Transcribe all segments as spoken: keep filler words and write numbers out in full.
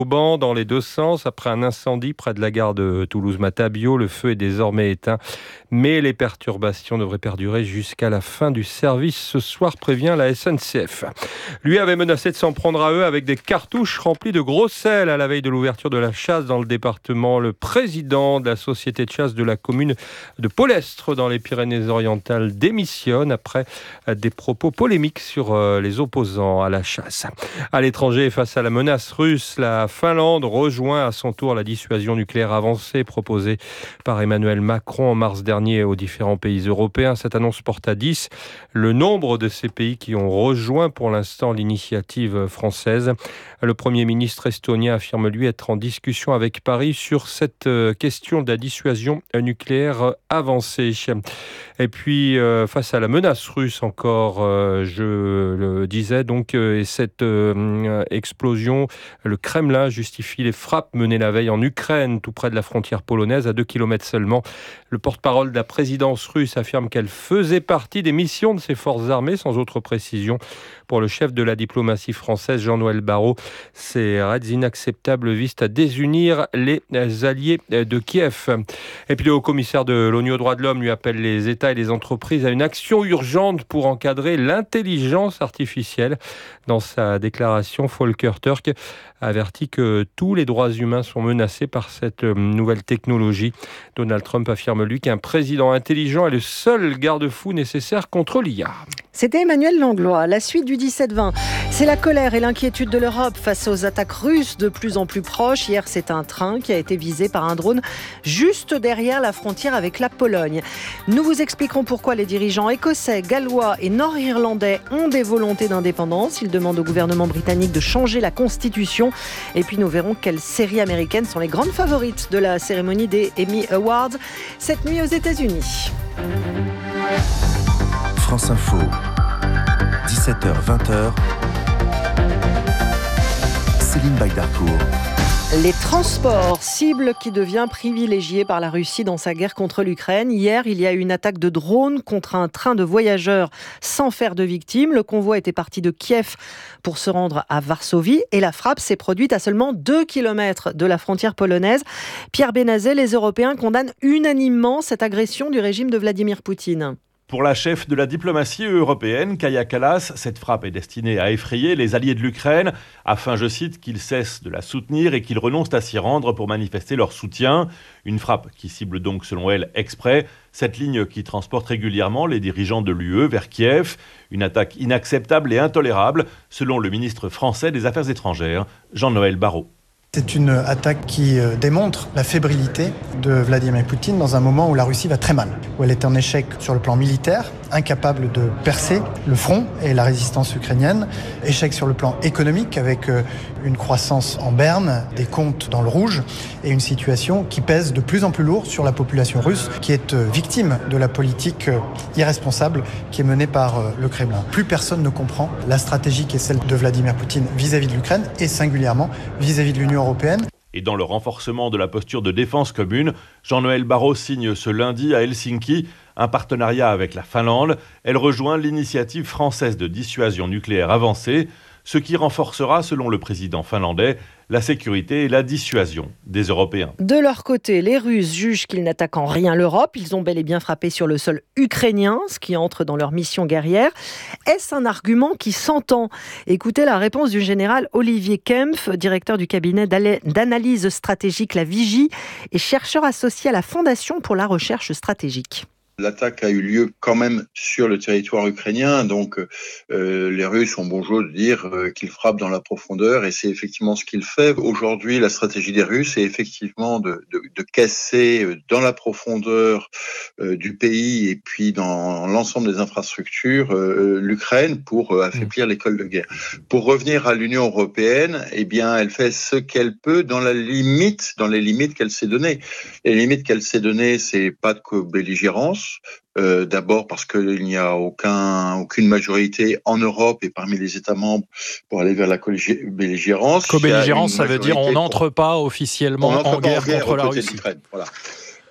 Vauban dans les deux sens. Après un incendie près de la gare de Toulouse-Matabio, le feu est désormais éteint, mais les perturbations devraient perdurer jusqu'à la fin du service ce soir, prévient la S N C F. Lui avait menacé de s'en prendre à eux avec des cartouches remplies de gros sel à la veille de l'ouverture de la chasse dans le département. Le président de la société de chasse de la commune de Polestre dans les Pyrénées-Orientales démissionne après des propos polémiques sur les opposants à la chasse. À l'étranger, face à la menace russe, la Finlande rejoint à son tour la dissuasion nucléaire avancée proposée par Emmanuel Macron en mars dernier aux différents pays européens. Cette annonce porte à dix le nombre de ces pays qui ont rejoint pour l'instant l'initiative française. Le Premier ministre estonien affirme lui être en discussion avec Paris sur cette question de la dissuasion nucléaire avancée. Et puis, euh, face à la menace russe encore, euh, je le disais, donc, euh, et cette euh, explosion, le Kremlin justifie les frappes menées la veille en Ukraine, tout près de la frontière polonaise, à deux kilomètres seulement. Le porte-parole de la présidence russe affirme qu'elle faisait partie des missions de ses forces armées, sans autre précision. Pour le chef de la diplomatie française, Jean-Noël Barrot, ces raids inacceptables visent à désunir les alliés de Kiev. Et puis le haut-commissaire de l'ONU aux droits de l'homme lui appelle les États et les entreprises à une action urgente pour encadrer l'intelligence artificielle. Dans sa déclaration, Volker Turk avertit que tous les droits humains sont menacés par cette nouvelle technologie. Donald Trump affirme, lui, qu'un président intelligent est le seul garde-fou nécessaire contre l'I A. C'était Emmanuel Langlois. La suite du dix-sept vingt, c'est la colère et l'inquiétude de l'Europe face aux attaques russes de plus en plus proches. Hier, c'est un train qui a été visé par un drone juste derrière la frontière avec la Pologne. Nous vous expliquerons pourquoi les dirigeants écossais, gallois et nord-irlandais ont des volontés d'indépendance. Ils demandent au gouvernement britannique de changer la constitution. Et puis nous verrons quelles séries américaines sont les grandes favorites de la cérémonie des Emmy Awards cette nuit aux États-Unis. France Info, dix-sept heures vingt. Céline Baydarkour. Les transports, cible qui devient privilégiée par la Russie dans sa guerre contre l'Ukraine. Hier, il y a eu une attaque de drone contre un train de voyageurs sans faire de victimes. Le convoi était parti de Kiev pour se rendre à Varsovie et la frappe s'est produite à seulement deux kilomètres de la frontière polonaise. Pierre Benazet, les Européens condamnent unanimement cette agression du régime de Vladimir Poutine. Pour la chef de la diplomatie européenne, Kaja Kallas, cette frappe est destinée à effrayer les alliés de l'Ukraine afin, je cite, qu'ils cessent de la soutenir et qu'ils renoncent à s'y rendre pour manifester leur soutien. Une frappe qui cible donc, selon elle, exprès cette ligne qui transporte régulièrement les dirigeants de l'U E vers Kiev. Une attaque inacceptable et intolérable, selon le ministre français des Affaires étrangères, Jean-Noël Barrot. C'est une attaque qui démontre la fébrilité de Vladimir Poutine dans un moment où la Russie va très mal, où elle est en échec sur le plan militaire, incapable de percer le front et la résistance ukrainienne, échec sur le plan économique avec une croissance en berne, des comptes dans le rouge et une situation qui pèse de plus en plus lourd sur la population russe qui est victime de la politique irresponsable qui est menée par le Kremlin. Plus personne ne comprend la stratégie qui est celle de Vladimir Poutine vis-à-vis de l'Ukraine et singulièrement vis-à-vis de l'Union européenne. Et dans le renforcement de la posture de défense commune, Jean-Noël Barrot signe ce lundi à Helsinki un partenariat avec la Finlande. Elle rejoint l'initiative française de dissuasion nucléaire avancée, ce qui renforcera, selon le président finlandais, la sécurité et la dissuasion des Européens. De leur côté, les Russes jugent qu'ils n'attaquent en rien l'Europe. Ils ont bel et bien frappé sur le sol ukrainien, ce qui entre dans leur mission guerrière. Est-ce un argument qui s'entend ? Écoutez la réponse du général Olivier Kempf, directeur du cabinet d'analyse stratégique La Vigie et chercheur associé à la Fondation pour la recherche stratégique. L'attaque a eu lieu quand même sur le territoire ukrainien, donc euh, les Russes ont bon jeu de dire euh, qu'ils frappent dans la profondeur, et c'est effectivement ce qu'ils font. Aujourd'hui, la stratégie des Russes est effectivement de, de, de casser dans la profondeur euh, du pays et puis dans l'ensemble des infrastructures euh, l'Ukraine pour euh, affaiblir l'école de guerre. Pour revenir à l'Union européenne, eh bien, elle fait ce qu'elle peut dans la limite, dans les limites qu'elle s'est données. Les limites qu'elle s'est données, c'est pas de co-belligérance. Euh, d'abord parce qu'il n'y a aucun, aucune majorité en Europe et parmi les États membres pour aller vers la co-belligérance. Co-belligérance, ça veut dire on n'entre pas officiellement on en guerre, en guerre contre la côté Russie. de l'Ukraine. Voilà.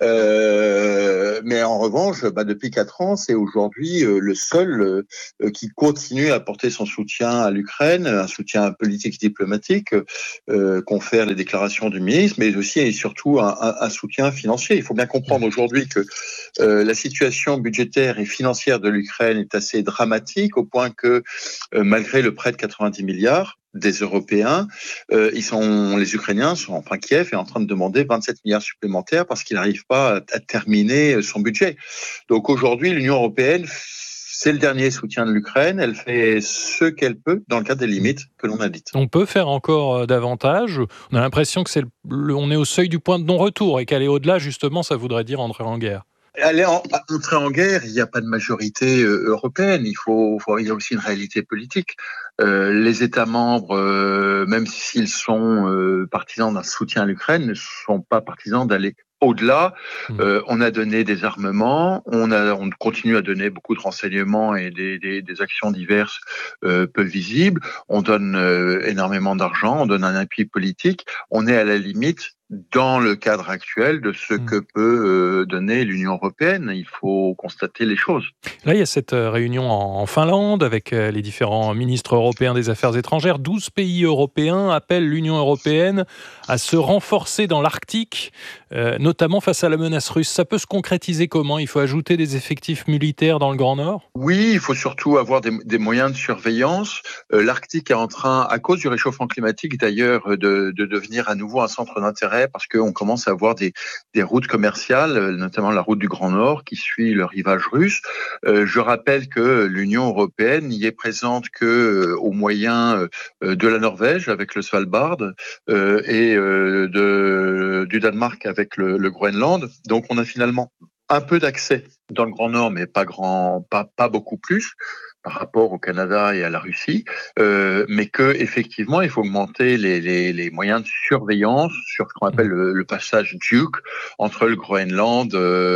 Euh, mais en revanche, bah, depuis quatre ans, c'est aujourd'hui euh, le seul euh, qui continue à apporter son soutien à l'Ukraine, un soutien politique et diplomatique, euh, confère les déclarations du ministre, mais aussi et surtout un, un, un soutien financier. Il faut bien comprendre aujourd'hui que euh, la situation budgétaire et financière de l'Ukraine est assez dramatique, au point que euh, malgré le prêt de quatre-vingt-dix milliards des Européens, euh, ils sont, les Ukrainiens sont, enfin Kiev est en train de demander vingt-sept milliards supplémentaires parce qu'il n'arrive pas à, à terminer son budget. Donc aujourd'hui, l'Union européenne, c'est le dernier soutien de l'Ukraine. Elle fait ce qu'elle peut dans le cadre des limites que l'on a dites. On peut faire encore davantage. On a l'impression que c'est le, on est au seuil du point de non-retour et qu'aller au-delà, justement, ça voudrait dire entrer en guerre. Aller en, entrer en guerre, il n'y a pas de majorité euh, européenne. Il faut, faut, il y a aussi une réalité politique. Euh, les États membres, euh, même s'ils sont euh, partisans d'un soutien à l'Ukraine, ne sont pas partisans d'aller au-delà. Mmh. Euh, on a donné des armements, on a, on continue à donner beaucoup de renseignements et des, des, des actions diverses euh, peu visibles. On donne euh, énormément d'argent, on donne un appui politique. On est à la limite dans le cadre actuel de ce mmh. que peut euh, donner l'Union européenne. Il faut constater les choses. Là, il y a cette réunion en Finlande avec les différents ministres européens des Affaires étrangères. douze pays européens appellent l'Union européenne à se renforcer dans l'Arctique, euh, notamment face à la menace russe. Ça peut se concrétiser comment ? Il faut ajouter des effectifs militaires dans le Grand Nord ? Oui, il faut surtout avoir des, des moyens de surveillance. Euh, L'Arctique est en train, à cause du réchauffement climatique d'ailleurs, de, de devenir à nouveau un centre d'intérêt parce qu'on commence à avoir des, des routes commerciales, notamment la route du Grand Nord qui suit le rivage russe. Euh, je rappelle que l'Union européenne n'y est présente que euh, au moyen euh, de la Norvège avec le Svalbard euh, et euh, de, du Danemark avec le, le Groenland. Donc on a finalement un peu d'accès dans le Grand Nord, mais pas grand, pas pas beaucoup plus par rapport au Canada et à la Russie, euh, mais que effectivement il faut augmenter les, les, les moyens de surveillance sur ce qu'on appelle le, le passage Duke entre le Groenland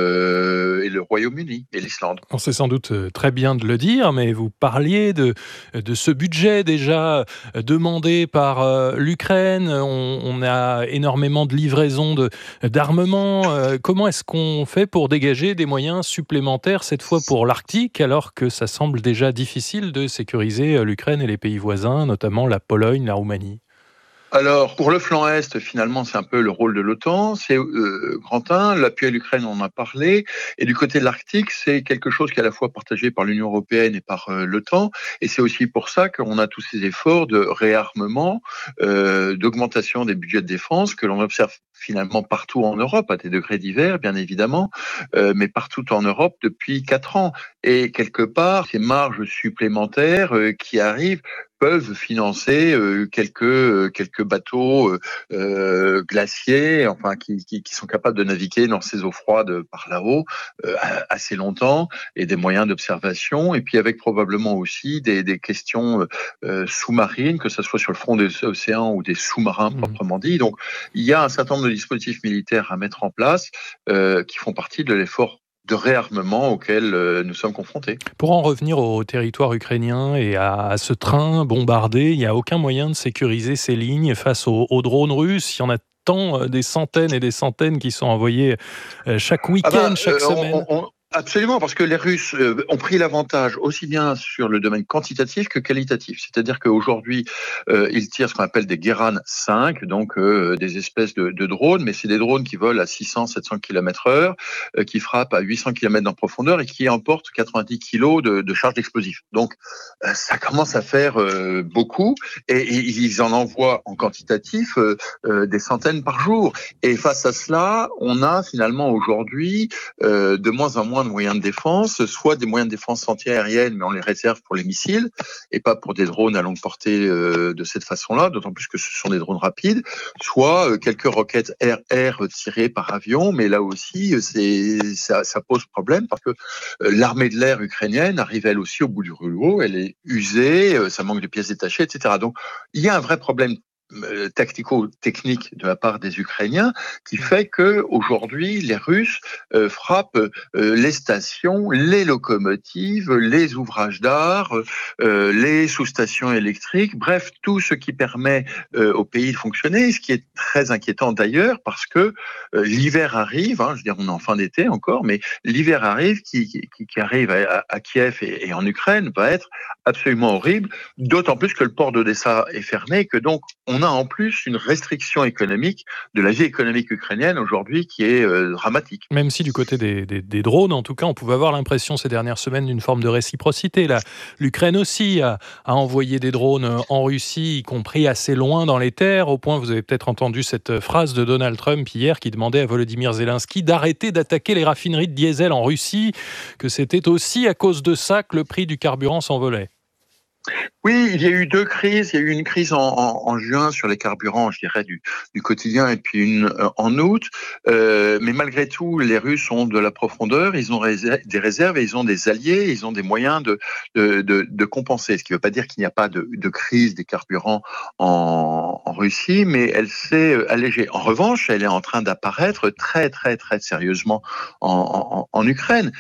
euh, et le Royaume-Uni et l'Islande. C'est sans doute très bien de le dire, mais vous parliez de de ce budget déjà demandé par euh, l'Ukraine. On, on a énormément de livraisons de d'armements. Euh, comment est-ce qu'on fait pour dégager des moyens supplémentaires cette fois pour l'Arctique, alors que ça semble déjà difficile de sécuriser l'Ukraine et les pays voisins, notamment la Pologne, la Roumanie? Alors, pour le flanc Est, finalement, c'est un peu le rôle de l'OTAN. C'est euh, grand un, l'appui à l'Ukraine, on en a parlé. Et du côté de l'Arctique, c'est quelque chose qui est à la fois partagé par l'Union européenne et par euh, l'OTAN. Et c'est aussi pour ça qu'on a tous ces efforts de réarmement, euh, d'augmentation des budgets de défense que l'on observe finalement partout en Europe, à des degrés divers, bien évidemment, euh, mais partout en Europe depuis quatre ans. Et quelque part, ces marges supplémentaires euh, qui arrivent peuvent financer euh, quelques euh, quelques bateaux euh, glaciers, enfin qui, qui qui sont capables de naviguer dans ces eaux froides par là-haut euh, assez longtemps, et des moyens d'observation, et puis avec probablement aussi des des questions euh, sous-marines, que ce soit sur le front des océans ou des sous-marins mmh. proprement dit. Donc il y a un certain nombre de dispositifs militaires à mettre en place euh, qui font partie de l'effort de réarmement auquel euh, nous sommes confrontés. Pour en revenir au territoire ukrainien et à, à ce train bombardé, il n'y a aucun moyen de sécuriser ces lignes face aux, aux drones russes. Il y en a tant, euh, des centaines et des centaines qui sont envoyés euh, chaque week-end, ah bah, chaque euh, semaine. On, on... Absolument, parce que les Russes euh, ont pris l'avantage aussi bien sur le domaine quantitatif que qualitatif. C'est-à-dire qu'aujourd'hui, euh, ils tirent ce qu'on appelle des Guéran cinq, donc euh, des espèces de, de drones, mais c'est des drones qui volent à six cents à sept cents kilomètres heure, euh, qui frappent à huit cents kilomètres en profondeur et qui emportent quatre-vingt-dix kilos de, de charge d'explosifs. Donc, euh, ça commence à faire euh, beaucoup, et, et ils en envoient en quantitatif euh, euh, des centaines par jour. Et face à cela, on a finalement aujourd'hui euh, de moins en moins de moyens de défense, soit des moyens de défense anti-aérienne, mais on les réserve pour les missiles et pas pour des drones à longue portée euh, de cette façon-là, d'autant plus que ce sont des drones rapides, soit euh, quelques roquettes air-air tirées par avion, mais là aussi, c'est, ça, ça pose problème parce que euh, l'armée de l'air ukrainienne arrive elle aussi au bout du rouleau, elle est usée, euh, ça manque de pièces détachées, et cetera. Donc, il y a un vrai problème euh, tactico-technique de la part des Ukrainiens qui fait que aujourd'hui les Russes euh, frappent euh, les stations, les locomotives, les ouvrages d'art, euh, les sous-stations électriques, bref, tout ce qui permet euh, au pays de fonctionner, ce qui est très inquiétant d'ailleurs parce que euh, l'hiver arrive, hein, je veux dire on est en fin d'été encore, mais l'hiver arrive qui, qui, qui arrive à, à Kiev et, et en Ukraine va être absolument horrible, d'autant plus que le port d'Odessa est fermé, que donc on a en plus une restriction économique de la vie économique ukrainienne aujourd'hui qui est euh, dramatique. Même si du côté des, des, des drones, en tout cas, on pouvait avoir l'impression ces dernières semaines d'une forme de réciprocité. Là, l'Ukraine aussi a, a envoyé des drones en Russie, y compris assez loin dans les terres, au point, vous avez peut-être entendu cette phrase de Donald Trump hier qui demandait à Volodymyr Zelensky d'arrêter d'attaquer les raffineries de diesel en Russie, que c'était aussi à cause de ça que le prix du carburant s'envolait. Oui, il y a eu deux crises. Il y a eu une crise en, en, en juin sur les carburants, je dirais, du, du quotidien, et puis une euh, en août. Euh, mais malgré tout, les Russes ont de la profondeur, ils ont réserve, des réserves et ils ont des alliés, ils ont des moyens de, de, de, de compenser. Ce qui ne veut pas dire qu'il n'y a pas de, de crise des carburants en, en Russie, mais elle s'est allégée. En revanche, elle est en train d'apparaître très, très, très sérieusement en, en, en Ukraine.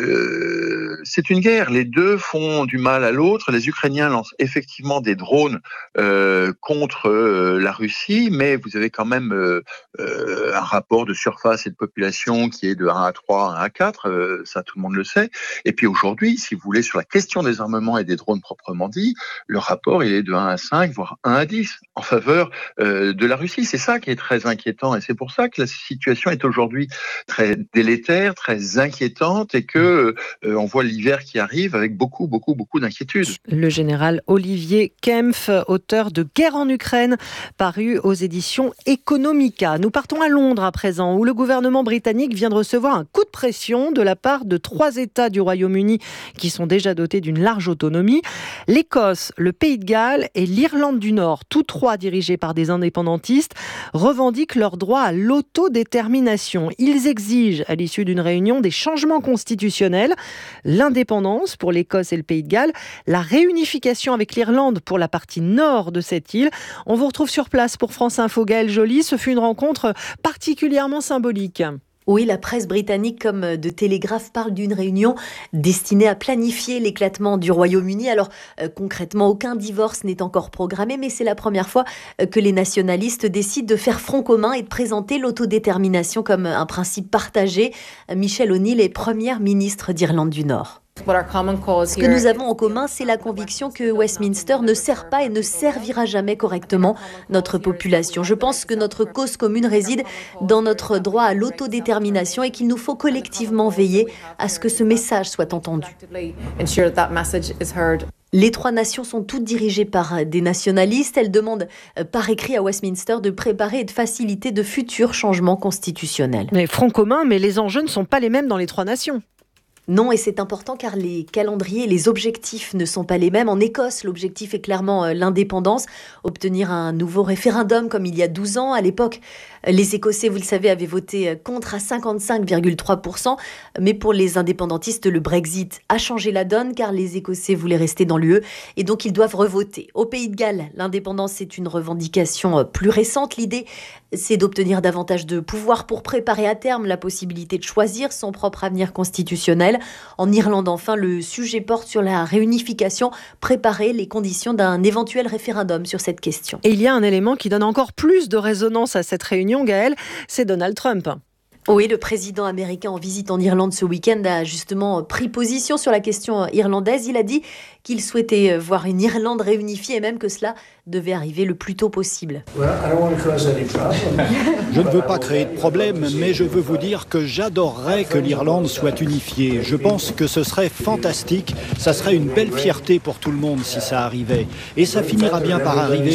Euh, c'est une guerre. Les deux font du mal à l'autre. Les Ukrainiens lancent effectivement des drones euh, contre euh, la Russie, mais vous avez quand même euh, euh, un rapport de surface et de population qui est de un à trois, un à quatre, euh, ça tout le monde le sait. Et puis aujourd'hui, si vous voulez, sur la question des armements et des drones proprement dit, le rapport il est de un à cinq, voire un à dix, en faveur euh, de la Russie. C'est ça qui est très inquiétant, et c'est pour ça que la situation est aujourd'hui très délétère, très inquiétante, et que euh, on voit l'hiver qui arrive avec beaucoup, beaucoup, beaucoup d'inquiétudes. Le général Olivier Kempf, auteur de Guerre en Ukraine, paru aux éditions Economica. Nous partons à Londres à présent, où le gouvernement britannique vient de recevoir un coup de pression de la part de trois États du Royaume-Uni qui sont déjà dotés d'une large autonomie. L'Écosse, le Pays de Galles et l'Irlande du Nord, tous trois dirigés par des indépendantistes, revendiquent leur droit à l'autodétermination. Ils exigent, à l'issue d'une réunion, des changements constitutionnels, l'indépendance pour l'Écosse et le Pays de Galles, la réunification avec l'Irlande pour la partie nord de cette île. On vous retrouve sur place pour France Info. Gaëlle Joly, ce fut une rencontre particulièrement symbolique. Oui, la presse britannique comme de Télégraphe parle d'une réunion destinée à planifier l'éclatement du Royaume-Uni. Alors euh, concrètement, aucun divorce n'est encore programmé, mais c'est la première fois que les nationalistes décident de faire front commun et de présenter l'autodétermination comme un principe partagé. Michelle O'Neill est première ministre d'Irlande du Nord. Ce que nous avons en commun, c'est la conviction que Westminster ne sert pas et ne servira jamais correctement notre population. Je pense que notre cause commune réside dans notre droit à l'autodétermination et qu'il nous faut collectivement veiller à ce que ce message soit entendu. Les trois nations sont toutes dirigées par des nationalistes. Elles demandent par écrit à Westminster de préparer et de faciliter de futurs changements constitutionnels. Mais front commun, mais les enjeux ne sont pas les mêmes dans les trois nations. Non, et c'est important car les calendriers, les objectifs ne sont pas les mêmes. En Écosse, l'objectif est clairement l'indépendance, obtenir un nouveau référendum comme il y a douze ans. À l'époque, les Écossais, vous le savez, avaient voté contre à cinquante-cinq virgule trois pour cent. Mais pour les indépendantistes, le Brexit a changé la donne car les Écossais voulaient rester dans l'U E et donc ils doivent revoter. Au Pays de Galles, l'indépendance est une revendication plus récente. L'idée, c'est d'obtenir davantage de pouvoir pour préparer à terme la possibilité de choisir son propre avenir constitutionnel. En Irlande, enfin, le sujet porte sur la réunification, préparer les conditions d'un éventuel référendum sur cette question. Et il y a un élément qui donne encore plus de résonance à cette réunion, Gaëlle, c'est Donald Trump. Oui, le président américain en visite en Irlande ce week-end a justement pris position sur la question irlandaise. Il a dit qu'il souhaitait voir une Irlande réunifiée et même que cela devait arriver le plus tôt possible. Je ne veux pas créer de problème, mais je veux vous dire que j'adorerais que l'Irlande soit unifiée. Je pense que ce serait fantastique. Ça serait une belle fierté pour tout le monde si ça arrivait. Et ça finira bien par arriver.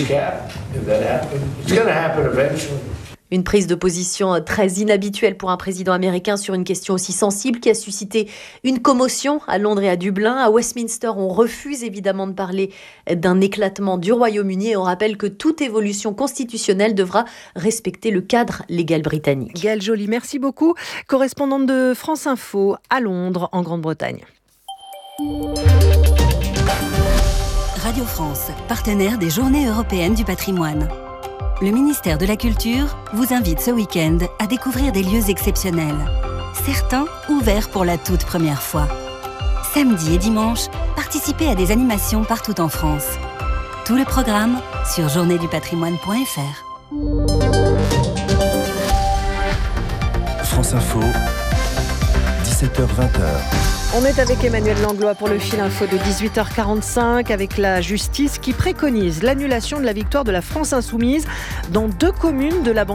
Une prise de position très inhabituelle pour un président américain sur une question aussi sensible qui a suscité une commotion à Londres et à Dublin. À Westminster, on refuse évidemment de parler d'un éclatement du Royaume-Uni et on rappelle que toute évolution constitutionnelle devra respecter le cadre légal britannique. Gaëlle Joly, merci beaucoup. Correspondante de France Info à Londres, en Grande-Bretagne. Radio France, partenaire des Journées européennes du patrimoine. Le ministère de la Culture vous invite ce week-end à découvrir des lieux exceptionnels. Certains ouverts pour la toute première fois. Samedi et dimanche, participez à des animations partout en France. Tout le programme sur journée du patrimoine point f r. France Info, dix-sept heures vingt. On est avec Emmanuel Langlois pour le fil info de dix-huit heures quarante-cinq avec la justice qui préconise l'annulation de la victoire de la France insoumise dans deux communes de la banlieue